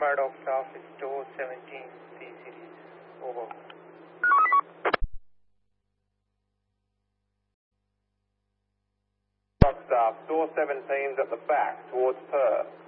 Fire Dog staff is door 17 C series. Over. Dog staff, door 17's at the back towards Perth.